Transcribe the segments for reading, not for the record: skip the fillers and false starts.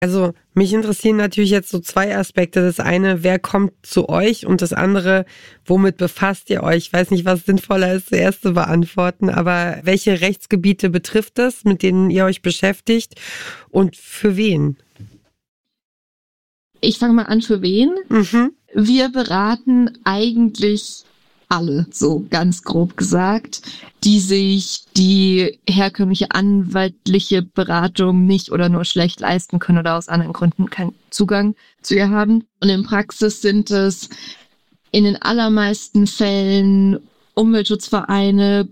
Also mich interessieren natürlich jetzt so zwei Aspekte. Das eine, wer kommt zu euch, und das andere, womit befasst ihr euch? Ich weiß nicht, was sinnvoller ist, zuerst zu beantworten, aber welche Rechtsgebiete betrifft es, mit denen ihr euch beschäftigt und für wen? Ich fange mal an, für wen? Wir beraten eigentlich alle, so ganz grob gesagt, die sich die herkömmliche anwaltliche Beratung nicht oder nur schlecht leisten können oder aus anderen Gründen keinen Zugang zu ihr haben. Und in Praxis sind es in den allermeisten Fällen Umweltschutzvereine,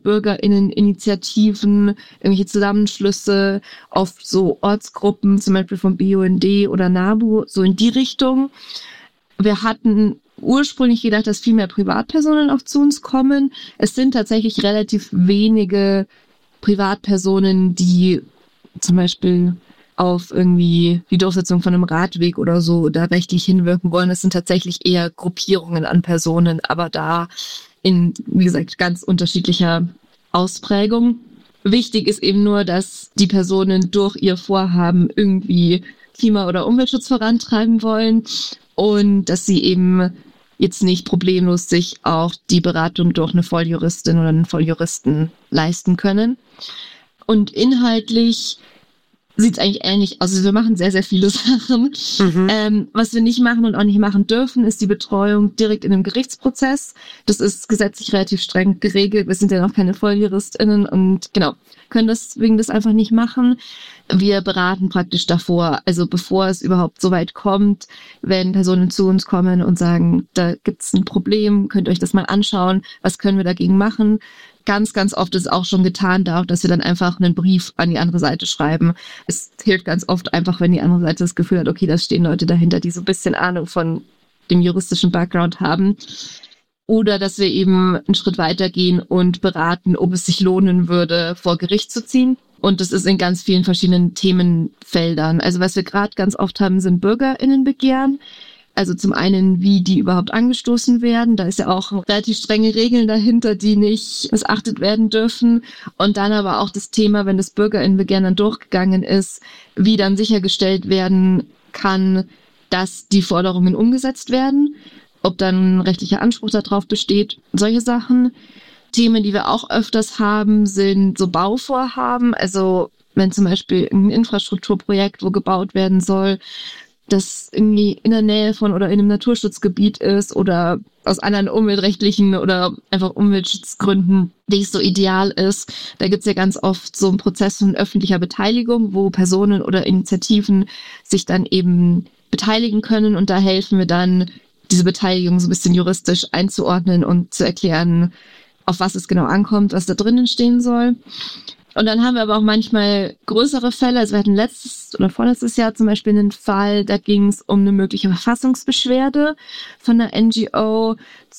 BürgerInneninitiativen, irgendwelche Zusammenschlüsse, oft so Ortsgruppen, zum Beispiel vom BUND oder NABU, so in die Richtung. Wir hatten ursprünglich gedacht, dass viel mehr Privatpersonen auch zu uns kommen. Es sind tatsächlich relativ wenige Privatpersonen, die zum Beispiel auf irgendwie die Durchsetzung von einem Radweg oder so da rechtlich hinwirken wollen. Es sind tatsächlich eher Gruppierungen an Personen, aber da in, wie gesagt, ganz unterschiedlicher Ausprägung. Wichtig ist eben nur, dass die Personen durch ihr Vorhaben irgendwie Klima- oder Umweltschutz vorantreiben wollen und dass sie eben jetzt nicht problemlos sich auch die Beratung durch eine Volljuristin oder einen Volljuristen leisten können. Und inhaltlich sieht es eigentlich ähnlich aus. Also wir machen sehr, sehr viele Sachen. Was wir nicht machen und auch nicht machen dürfen, ist die Betreuung direkt in einem Gerichtsprozess. Das ist gesetzlich relativ streng geregelt. Wir sind ja noch keine VolljuristInnen und genau, können deswegen das einfach nicht machen. Wir beraten praktisch davor, also bevor es überhaupt so weit kommt, wenn Personen zu uns kommen und sagen, da gibt es ein Problem, könnt ihr euch das mal anschauen, was können wir dagegen machen. Ganz, ganz oft ist auch schon getan, da auch, dass wir dann einfach einen Brief an die andere Seite schreiben. Es hilft ganz oft einfach, wenn die andere Seite das Gefühl hat, okay, da stehen Leute dahinter, die so ein bisschen Ahnung von dem juristischen Background haben. Oder dass wir eben einen Schritt weitergehen und beraten, ob es sich lohnen würde, vor Gericht zu ziehen. Und das ist in ganz vielen verschiedenen Themenfeldern. Also was wir gerade ganz oft haben, sind BürgerInnenbegehren. Also zum einen, wie die überhaupt angestoßen werden. Da ist ja auch relativ strenge Regeln dahinter, die nicht missachtet werden dürfen. Und dann aber auch das Thema, wenn das BürgerInnenbegehren dann durchgegangen ist, wie dann sichergestellt werden kann, dass die Forderungen umgesetzt werden. Ob dann ein rechtlicher Anspruch darauf besteht. Solche Sachen. Themen, die wir auch öfters haben, sind so Bauvorhaben. Also wenn zum Beispiel ein Infrastrukturprojekt, wo gebaut werden soll, das irgendwie in der Nähe von oder in einem Naturschutzgebiet ist oder aus anderen umweltrechtlichen oder einfach Umweltschutzgründen nicht so ideal ist. Da gibt's ja ganz oft so einen Prozess von öffentlicher Beteiligung, wo Personen oder Initiativen sich dann eben beteiligen können und da helfen wir dann, diese Beteiligung so ein bisschen juristisch einzuordnen und zu erklären, auf was es genau ankommt, was da drinnen stehen soll. Und dann haben wir aber auch manchmal größere Fälle. Also wir hatten letztes oder vorletztes Jahr zum Beispiel einen Fall, da ging es um eine mögliche Verfassungsbeschwerde von einer NGO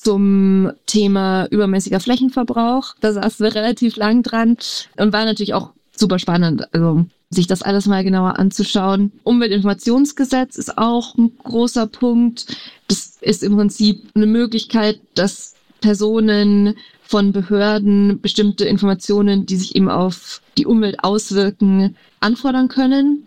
zum Thema übermäßiger Flächenverbrauch. Da saßen wir relativ lang dran und war natürlich auch super spannend, also sich das alles mal genauer anzuschauen. Umweltinformationsgesetz ist auch ein großer Punkt. Das ist im Prinzip eine Möglichkeit, dass Personen von Behörden bestimmte Informationen, die sich eben auf die Umwelt auswirken, anfordern können.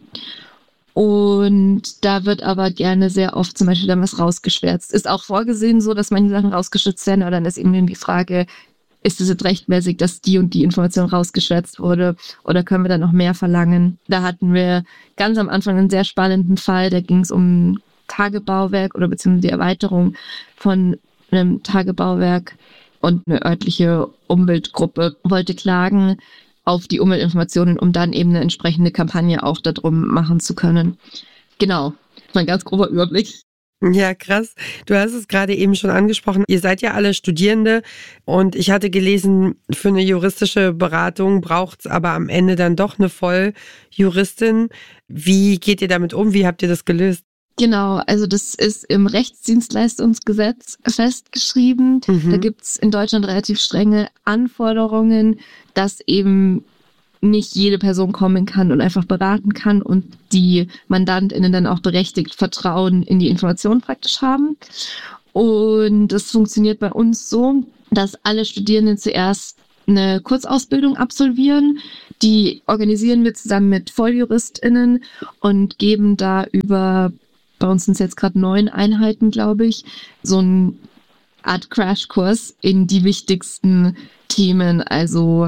Und da wird aber gerne sehr oft zum Beispiel dann was rausgeschwärzt. Ist auch vorgesehen so, dass manche Sachen rausgeschützt werden, aber dann ist eben die Frage, ist es jetzt rechtmäßig, dass die und die Information rausgeschwärzt wurde oder können wir da noch mehr verlangen? Da hatten wir ganz am Anfang einen sehr spannenden Fall, da ging es um Tagebauwerk oder beziehungsweise die Erweiterung von einem Tagebauwerk und eine örtliche Umweltgruppe wollte klagen auf die Umweltinformationen, um dann eben eine entsprechende Kampagne auch darum machen zu können. Genau, das ist ein ganz grober Überblick. Ja, krass. Du hast es gerade eben schon angesprochen. Ihr seid ja alle Studierende und ich hatte gelesen, für eine juristische Beratung braucht es aber am Ende dann doch eine Volljuristin. Wie geht ihr damit um? Wie habt ihr das gelöst? Genau, also das ist im Rechtsdienstleistungsgesetz festgeschrieben. Da gibt's in Deutschland relativ strenge Anforderungen, dass eben nicht jede Person kommen kann und einfach beraten kann und die MandantInnen dann auch berechtigt Vertrauen in die Information praktisch haben. Und das funktioniert bei uns so, dass alle Studierenden zuerst eine Kurzausbildung absolvieren. Die organisieren wir zusammen mit VolljuristInnen und geben da bei uns sind es jetzt gerade 9 Einheiten, glaube ich, so eine Art Crashkurs in die wichtigsten Themen. Also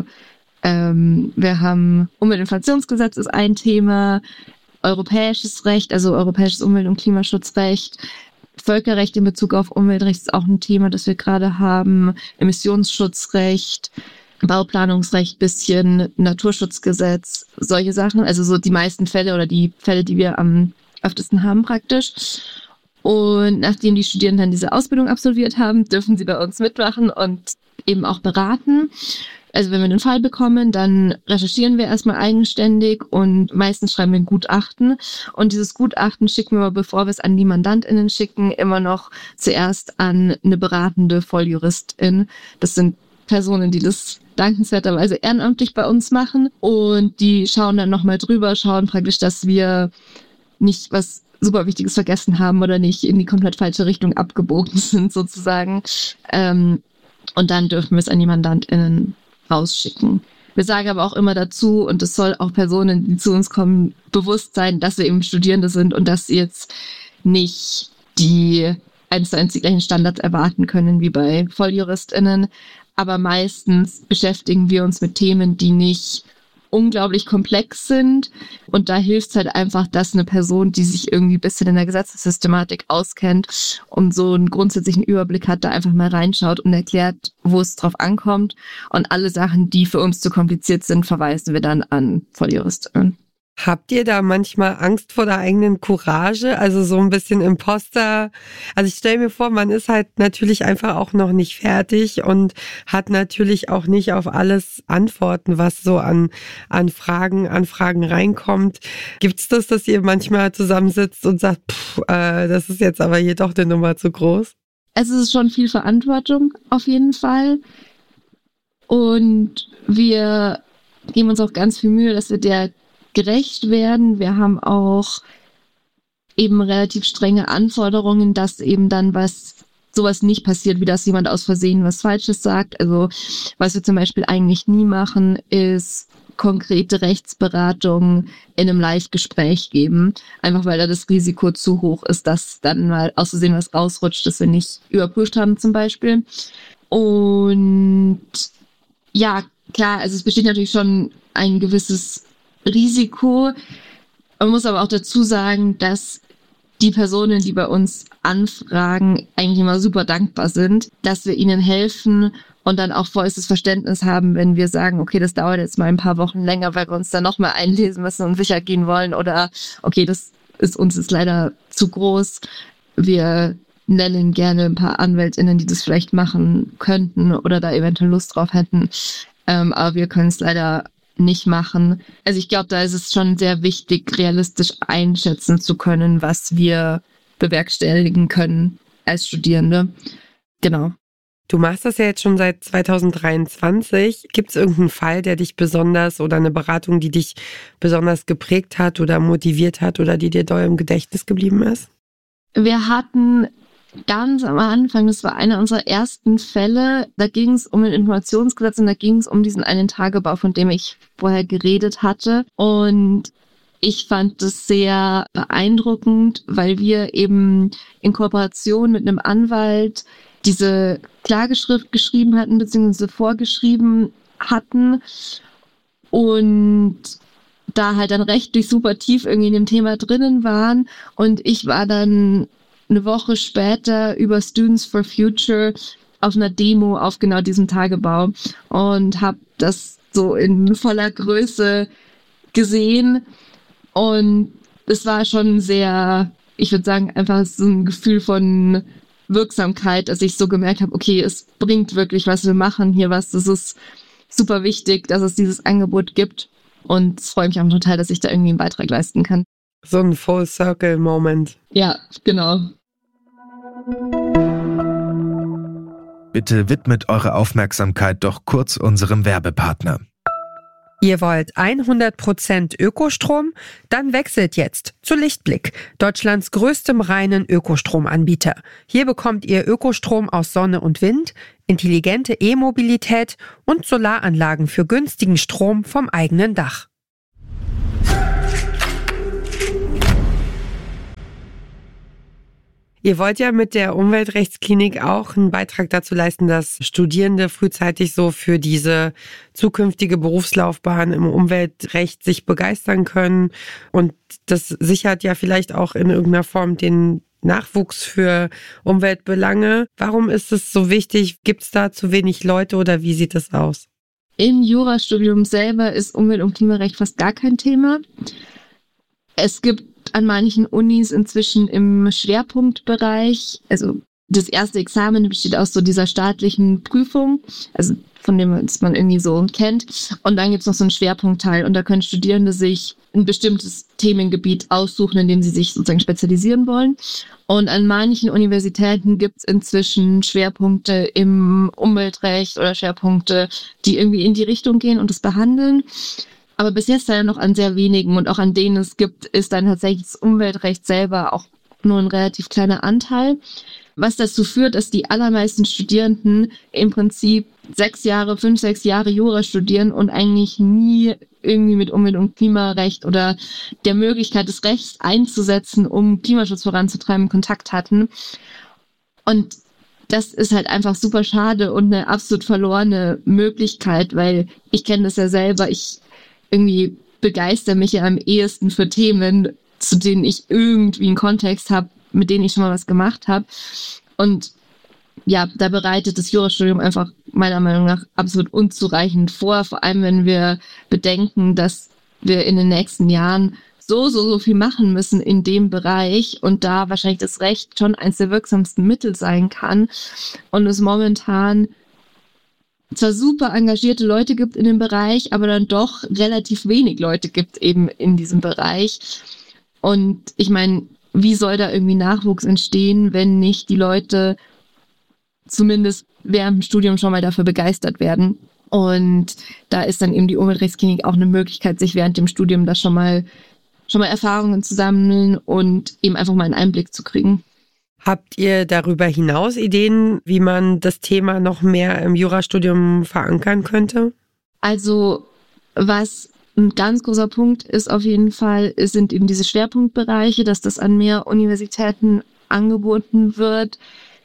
wir haben Umweltinformationsgesetz ist ein Thema, europäisches Recht, also europäisches Umwelt- und Klimaschutzrecht, Völkerrecht in Bezug auf Umweltrecht ist auch ein Thema, das wir gerade haben, Emissionsschutzrecht, Bauplanungsrecht, bisschen Naturschutzgesetz, solche Sachen. Also so die meisten Fälle oder die Fälle, die wir am öftesten haben praktisch. Und nachdem die Studierenden dann diese Ausbildung absolviert haben, dürfen sie bei uns mitmachen und eben auch beraten. Also wenn wir einen Fall bekommen, dann recherchieren wir erstmal eigenständig und meistens schreiben wir ein Gutachten. Und dieses Gutachten schicken wir, bevor wir es an die MandantInnen schicken, immer noch zuerst an eine beratende Volljuristin. Das sind Personen, die das dankenswerterweise ehrenamtlich bei uns machen. Und die schauen dann nochmal drüber, schauen praktisch, dass wir nicht was super Wichtiges vergessen haben oder nicht in die komplett falsche Richtung abgebogen sind sozusagen. Und dann dürfen wir es an die MandantInnen rausschicken. Wir sagen aber auch immer dazu, und es soll auch Personen, die zu uns kommen, bewusst sein, dass wir eben Studierende sind und dass sie jetzt nicht die 1:1 die gleichen Standards erwarten können wie bei VolljuristInnen. Aber meistens beschäftigen wir uns mit Themen, die nicht unglaublich komplex sind. Und da hilft es halt einfach, dass eine Person, die sich irgendwie ein bisschen in der Gesetzessystematik auskennt und so einen grundsätzlichen Überblick hat, da einfach mal reinschaut und erklärt, wo es drauf ankommt. Und alle Sachen, die für uns zu kompliziert sind, verweisen wir dann an VolljuristInnen. Habt ihr da manchmal Angst vor der eigenen Courage? Also so ein bisschen Imposter? Also ich stelle mir vor, man ist halt natürlich einfach auch noch nicht fertig und hat natürlich auch nicht auf alles Antworten, was so an Anfragen reinkommt. Gibt's das, dass ihr manchmal zusammensitzt und sagt, das ist jetzt aber hier doch eine Nummer zu groß? Es ist schon viel Verantwortung auf jeden Fall. Und wir geben uns auch ganz viel Mühe, dass wir der gerecht werden. Wir haben auch eben relativ strenge Anforderungen, dass eben dann sowas nicht passiert, wie dass jemand aus Versehen was Falsches sagt. Also was wir zum Beispiel eigentlich nie machen, ist konkrete Rechtsberatung in einem Live-Gespräch geben. Einfach weil da das Risiko zu hoch ist, dass dann mal aus Versehen was rausrutscht, das wir nicht überprüft haben zum Beispiel. Und ja, klar, also es besteht natürlich schon ein gewisses Risiko. Man muss aber auch dazu sagen, dass die Personen, die bei uns anfragen, eigentlich immer super dankbar sind, dass wir ihnen helfen und dann auch vollstes Verständnis haben, wenn wir sagen, okay, das dauert jetzt mal ein paar Wochen länger, weil wir uns dann nochmal einlesen müssen und sicher gehen wollen oder okay, das ist uns leider zu groß. Wir nennen gerne ein paar AnwältInnen, die das vielleicht machen könnten oder da eventuell Lust drauf hätten. Aber wir können es leider nicht machen. Also ich glaube, da ist es schon sehr wichtig, realistisch einschätzen zu können, was wir bewerkstelligen können als Studierende. Genau. Du machst das ja jetzt schon seit 2023. Gibt es irgendeinen Fall, der dich besonders oder eine Beratung, die dich besonders geprägt hat oder motiviert hat oder die dir doll im Gedächtnis geblieben ist? Wir hatten ganz am Anfang, das war einer unserer ersten Fälle, da ging es um ein Informationsgesetz und da ging es um diesen einen Tagebau, von dem ich vorher geredet hatte. Und ich fand das sehr beeindruckend, weil wir eben in Kooperation mit einem Anwalt diese Klageschrift geschrieben hatten, beziehungsweise vorgeschrieben hatten und da halt dann rechtlich super tief irgendwie in dem Thema drinnen waren. Und ich war dann eine Woche später über Students for Future auf einer Demo auf genau diesem Tagebau und habe das so in voller Größe gesehen. Und es war schon sehr, ich würde sagen, einfach so ein Gefühl von Wirksamkeit, dass ich so gemerkt habe, okay, es bringt wirklich was, wir machen hier was, das ist super wichtig, dass es dieses Angebot gibt und es freut mich auch total, dass ich da irgendwie einen Beitrag leisten kann. So ein Full-Circle-Moment. Ja, genau. Bitte widmet eure Aufmerksamkeit doch kurz unserem Werbepartner. Ihr wollt 100% Ökostrom? Dann wechselt jetzt zu Lichtblick, Deutschlands größtem reinen Ökostromanbieter. Hier bekommt ihr Ökostrom aus Sonne und Wind, intelligente E-Mobilität und Solaranlagen für günstigen Strom vom eigenen Dach. Ihr wollt ja mit der Umweltrechtsklinik auch einen Beitrag dazu leisten, dass Studierende frühzeitig so für diese zukünftige Berufslaufbahn im Umweltrecht sich begeistern können. Und das sichert ja vielleicht auch in irgendeiner Form den Nachwuchs für Umweltbelange. Warum ist es so wichtig? Gibt es da zu wenig Leute oder wie sieht es aus? Im Jurastudium selber ist Umwelt- und Klimarecht fast gar kein Thema. Es gibt an manchen Unis inzwischen im Schwerpunktbereich, also das erste Examen besteht aus so dieser staatlichen Prüfung, also von dem man irgendwie so kennt. Und dann gibt es noch so einen Schwerpunktteil und da können Studierende sich ein bestimmtes Themengebiet aussuchen, in dem sie sich sozusagen spezialisieren wollen. Und an manchen Universitäten gibt es inzwischen Schwerpunkte im Umweltrecht oder Schwerpunkte, die irgendwie in die Richtung gehen und das behandeln. Aber bis jetzt leider noch an sehr wenigen und auch an denen es gibt, ist dann tatsächlich das Umweltrecht selber auch nur ein relativ kleiner Anteil. Was dazu führt, dass die allermeisten Studierenden im Prinzip 5, 6 Jahre Jura studieren und eigentlich nie irgendwie mit Umwelt- und Klimarecht oder der Möglichkeit des Rechts einzusetzen, um Klimaschutz voranzutreiben, Kontakt hatten. Und das ist halt einfach super schade und eine absolut verlorene Möglichkeit, weil ich kenne das ja selber, ich irgendwie begeistere mich ja am ehesten für Themen, zu denen ich irgendwie einen Kontext habe, mit denen ich schon mal was gemacht habe. Und ja, da bereitet das Jurastudium einfach meiner Meinung nach absolut unzureichend vor, vor allem wenn wir bedenken, dass wir in den nächsten Jahren so viel machen müssen in dem Bereich und da wahrscheinlich das Recht schon eines der wirksamsten Mittel sein kann und es momentan zwar super engagierte Leute gibt in dem Bereich, aber dann doch relativ wenig Leute gibt eben in diesem Bereich. Und ich meine, wie soll da irgendwie Nachwuchs entstehen, wenn nicht die Leute zumindest während dem Studium schon mal dafür begeistert werden? Und da ist dann eben die Umweltrechtsklinik auch eine Möglichkeit, sich während dem Studium da schon mal Erfahrungen zu sammeln und eben einfach mal einen Einblick zu kriegen. Habt ihr darüber hinaus Ideen, wie man das Thema noch mehr im Jurastudium verankern könnte? Also, was ein ganz großer Punkt ist auf jeden Fall, sind eben diese Schwerpunktbereiche, dass das an mehr Universitäten angeboten wird.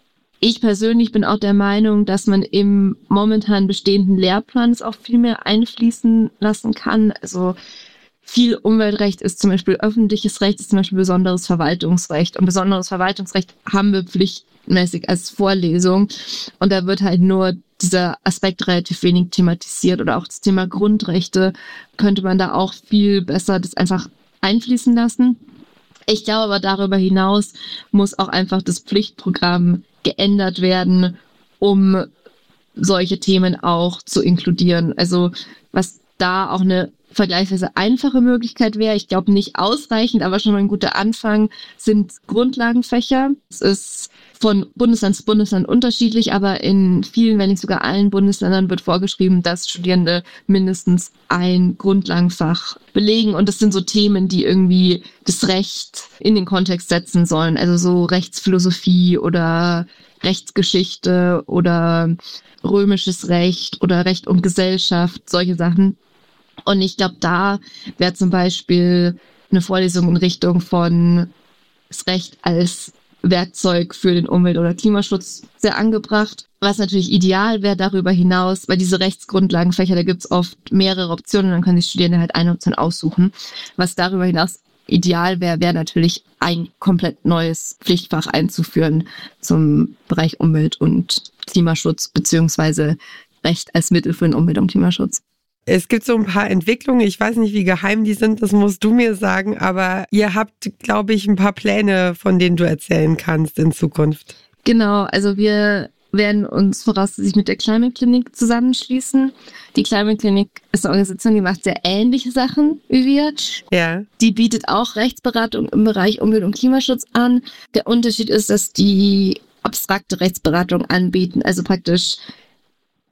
Ich persönlich bin auch der Meinung, dass man im momentan bestehenden Lehrplan es auch viel mehr einfließen lassen kann. Also viel Umweltrecht ist zum Beispiel öffentliches Recht, ist zum Beispiel besonderes Verwaltungsrecht. Und besonderes Verwaltungsrecht haben wir pflichtmäßig als Vorlesung. Und da wird halt nur dieser Aspekt relativ wenig thematisiert. Oder auch das Thema Grundrechte könnte man da auch viel besser das einfach einfließen lassen. Ich glaube aber darüber hinaus muss auch einfach das Pflichtprogramm geändert werden, um solche Themen auch zu inkludieren. Also was da auch eine vergleichsweise einfache Möglichkeit wäre, ich glaube nicht ausreichend, aber schon mal ein guter Anfang, sind Grundlagenfächer. Es ist von Bundesland zu Bundesland unterschiedlich, aber in vielen, wenn nicht sogar allen Bundesländern wird vorgeschrieben, dass Studierende mindestens ein Grundlagenfach belegen. Und das sind so Themen, die irgendwie das Recht in den Kontext setzen sollen. Also so Rechtsphilosophie oder Rechtsgeschichte oder römisches Recht oder Recht und Gesellschaft, solche Sachen. Und ich glaube, da wäre zum Beispiel eine Vorlesung in Richtung von das Recht als Werkzeug für den Umwelt- oder Klimaschutz sehr angebracht. Was natürlich ideal wäre darüber hinaus, weil diese Rechtsgrundlagenfächer, da gibt es oft mehrere Optionen, dann können die Studierende halt eine Option aussuchen. Was darüber hinaus ideal wäre, wäre natürlich ein komplett neues Pflichtfach einzuführen zum Bereich Umwelt- und Klimaschutz beziehungsweise Recht als Mittel für den Umwelt- und Klimaschutz. Es gibt so ein paar Entwicklungen, ich weiß nicht, wie geheim die sind, das musst du mir sagen, aber ihr habt, glaube ich, ein paar Pläne, von denen du erzählen kannst in Zukunft. Genau, also wir werden uns voraussichtlich mit der Climate Clinic zusammenschließen. Die Climate Clinic ist eine Organisation, die macht sehr ähnliche Sachen wie wir. Ja. Die bietet auch Rechtsberatung im Bereich Umwelt- und Klimaschutz an. Der Unterschied ist, dass die abstrakte Rechtsberatung anbieten, also praktisch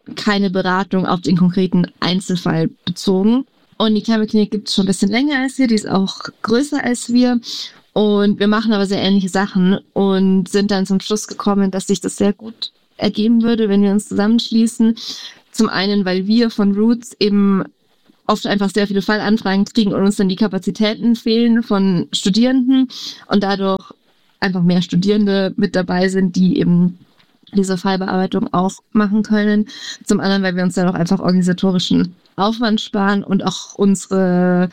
keine Beratung auf den konkreten Einzelfall bezogen. Und die Climate Clinic gibt es schon ein bisschen länger als wir, die ist auch größer als wir. Und wir machen aber sehr ähnliche Sachen und sind dann zum Schluss gekommen, dass sich das sehr gut ergeben würde, wenn wir uns zusammenschließen. Zum einen, weil wir von Roots eben oft einfach sehr viele Fallanfragen kriegen und uns dann die Kapazitäten fehlen von Studierenden und dadurch einfach mehr Studierende mit dabei sind, die eben diese Fallbearbeitung auch machen können. Zum anderen, weil wir uns dann auch einfach organisatorischen Aufwand sparen und auch unsere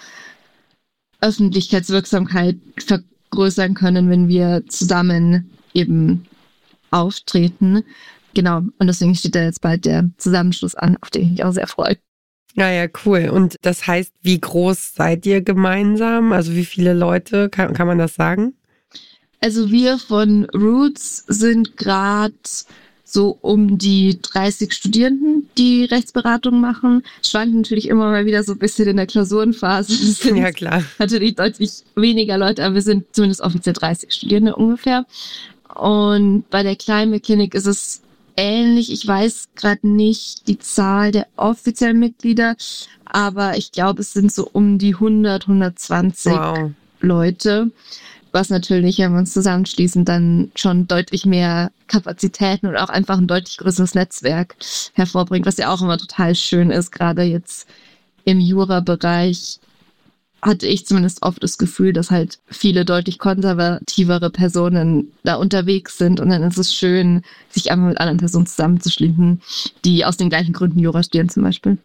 Öffentlichkeitswirksamkeit vergrößern können, wenn wir zusammen eben auftreten. Genau, und deswegen steht da jetzt bald der Zusammenschluss an, auf den ich mich auch sehr freue. Ja, cool. Und das heißt, wie groß seid ihr gemeinsam? Also wie viele Leute, kann man das sagen? Also wir von Roots sind gerade so um die 30 Studierenden, die Rechtsberatung machen. Schwankt natürlich immer mal wieder so ein bisschen in der Klausurenphase. Es sind ja, klar. Natürlich deutlich weniger Leute, aber wir sind zumindest offiziell 30 Studierende ungefähr. Und bei der Climate Clinic ist es ähnlich. Ich weiß gerade nicht die Zahl der offiziellen Mitglieder, aber ich glaube, es sind so um die 120 Leute. Was natürlich, wenn wir uns zusammenschließen, dann schon deutlich mehr Kapazitäten und auch einfach ein deutlich größeres Netzwerk hervorbringt, was ja auch immer total schön ist. Gerade jetzt im Jura-Bereich hatte ich zumindest oft das Gefühl, dass halt viele deutlich konservativere Personen da unterwegs sind und dann ist es schön, sich einfach mit anderen Personen zusammenzuschließen, die aus den gleichen Gründen Jura studieren zum Beispiel.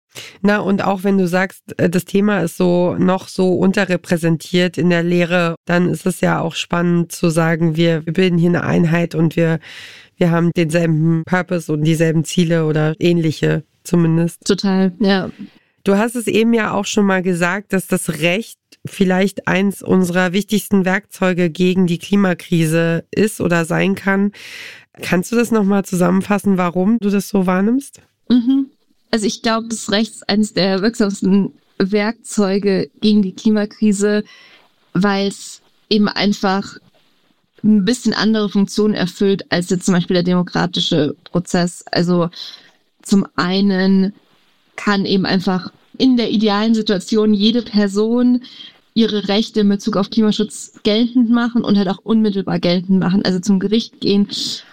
Na, und auch wenn du sagst, das Thema ist noch so unterrepräsentiert in der Lehre, dann ist es ja auch spannend zu sagen, wir bilden hier eine Einheit und wir haben denselben Purpose und dieselben Ziele oder ähnliche zumindest. Total, ja. Du hast es eben ja auch schon mal gesagt, dass das Recht vielleicht eins unserer wichtigsten Werkzeuge gegen die Klimakrise ist oder sein kann. Kannst du das nochmal zusammenfassen, warum du das so wahrnimmst? Also ich glaube, das Recht ist eines der wirksamsten Werkzeuge gegen die Klimakrise, weil es eben einfach ein bisschen andere Funktionen erfüllt als jetzt zum Beispiel der demokratische Prozess. Also zum einen kann eben einfach in der idealen Situation jede Person ihre Rechte in Bezug auf Klimaschutz geltend machen und halt auch unmittelbar geltend machen, also zum Gericht gehen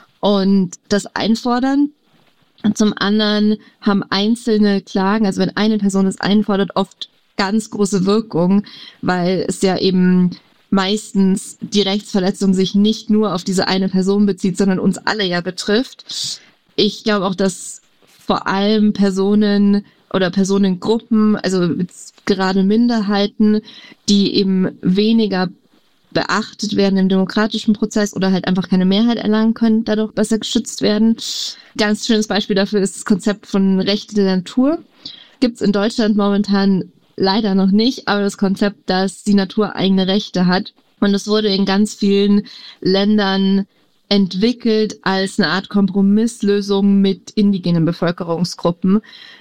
und das einfordern. Und zum anderen haben einzelne Klagen, also wenn eine Person es einfordert, oft ganz große Wirkung, weil es ja eben meistens die Rechtsverletzung sich nicht nur auf diese eine Person bezieht, sondern uns alle ja betrifft. Ich glaube auch, dass vor allem Personen oder Personengruppen, also gerade Minderheiten, die eben weniger beachtet werden im demokratischen Prozess oder halt einfach keine Mehrheit erlangen können, dadurch besser geschützt werden. Ganz schönes Beispiel dafür ist das Konzept von Rechte der Natur. Gibt es in Deutschland momentan leider noch nicht, aber das Konzept, dass die Natur eigene Rechte hat. Und es wurde in ganz vielen Ländern entwickelt als eine Art Kompromisslösung mit indigenen Bevölkerungsgruppen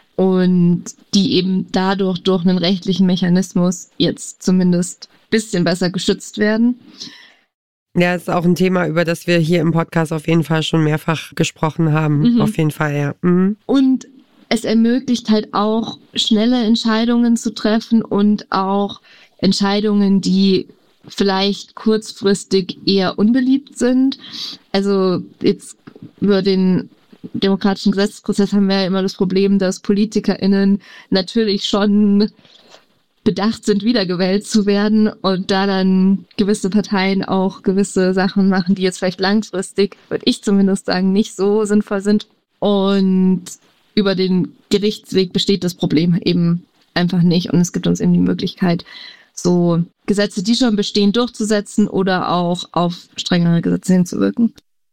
und die eben dadurch durch einen rechtlichen Mechanismus jetzt zumindest ein bisschen besser geschützt werden. Ja, ist auch ein Thema, über das wir hier im Podcast auf jeden Fall schon mehrfach gesprochen haben. Auf jeden Fall, ja. Und es ermöglicht halt auch schnelle Entscheidungen zu treffen und auch Entscheidungen, die vielleicht kurzfristig eher unbeliebt sind. Also jetzt über den demokratischen Gesetzesprozess haben wir ja immer das Problem, dass PolitikerInnen natürlich schon bedacht sind, wiedergewählt zu werden und da dann gewisse Parteien auch gewisse Sachen machen, die jetzt vielleicht langfristig, würde ich zumindest sagen, nicht so sinnvoll sind. Und über den Gerichtsweg besteht das Problem eben einfach nicht und es gibt uns eben die Möglichkeit, so Gesetze, die schon bestehen, durchzusetzen oder auch auf strengere Gesetze hinzuwirken.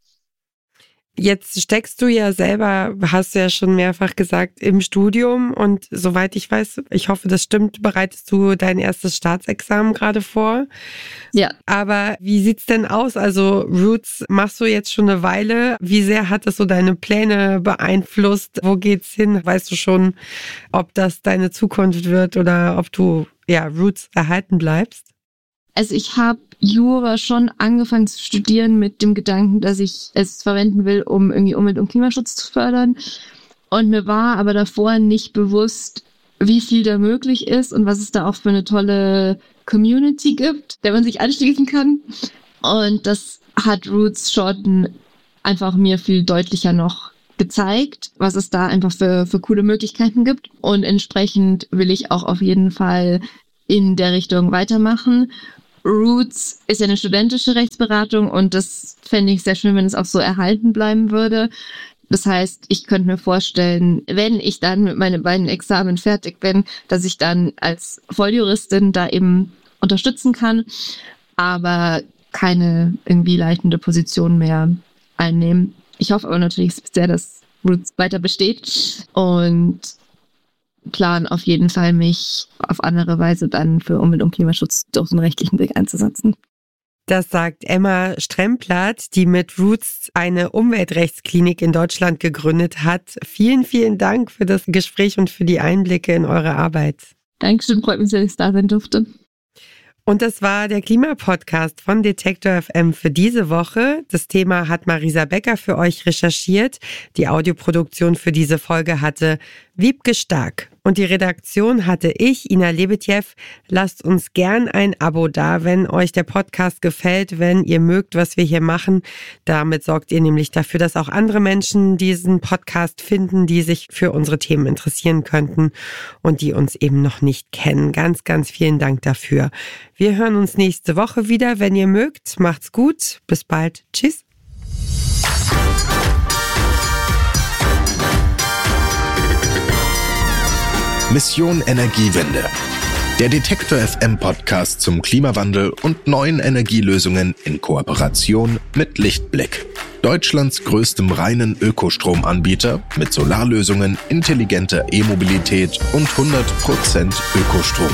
Jetzt steckst du ja selber, hast du ja schon mehrfach gesagt, im Studium und soweit ich weiß, ich hoffe, das stimmt, bereitest du dein erstes Staatsexamen gerade vor. Ja. Aber wie sieht's denn aus? Also Roots machst du jetzt schon eine Weile. Wie sehr hat das so deine Pläne beeinflusst? Wo geht's hin? Weißt du schon, ob das deine Zukunft wird oder ob du Roots erhalten bleibst? Also ich habe Jura schon angefangen zu studieren mit dem Gedanken, dass ich es verwenden will, um irgendwie Umwelt- und Klimaschutz zu fördern. Und mir war aber davor nicht bewusst, wie viel da möglich ist und was es da auch für eine tolle Community gibt, der man sich anschließen kann. Und das hat Roots schon einfach mir viel deutlicher noch gezeigt, was es da einfach für coole Möglichkeiten gibt. Und entsprechend will ich auch auf jeden Fall in der Richtung weitermachen. Roots ist ja eine studentische Rechtsberatung und das fände ich sehr schön, wenn es auch so erhalten bleiben würde. Das heißt, ich könnte mir vorstellen, wenn ich dann mit meinen beiden Examen fertig bin, dass ich dann als Volljuristin da eben unterstützen kann, aber keine irgendwie leitende Position mehr einnehmen. Ich hoffe aber natürlich sehr, dass Roots weiter besteht und plan auf jeden Fall, mich auf andere Weise dann für Umwelt- und Klimaschutz durch den rechtlichen Weg einzusetzen. Das sagt Emma Stremplath, die mit Roots eine Umweltrechtsklinik in Deutschland gegründet hat. Vielen, vielen Dank für das Gespräch und für die Einblicke in eure Arbeit. Dankeschön, freut mich sehr, dass ich da sein durfte. Und das war der Klimapodcast von Detektor FM für diese Woche. Das Thema hat Marisa Becker für euch recherchiert. Die Audioproduktion für diese Folge hatte Wiebke Stark. Und die Redaktion hatte ich, Ina Lebetjew. Lasst uns gern ein Abo da, wenn euch der Podcast gefällt, wenn ihr mögt, was wir hier machen. Damit sorgt ihr nämlich dafür, dass auch andere Menschen diesen Podcast finden, die sich für unsere Themen interessieren könnten und die uns eben noch nicht kennen. Ganz, ganz vielen Dank dafür. Wir hören uns nächste Woche wieder, wenn ihr mögt. Macht's gut. Bis bald. Tschüss. Mission Energiewende. Der Detektor FM Podcast zum Klimawandel und neuen Energielösungen in Kooperation mit Lichtblick. Deutschlands größtem reinen Ökostromanbieter mit Solarlösungen, intelligenter E-Mobilität und 100% Ökostrom.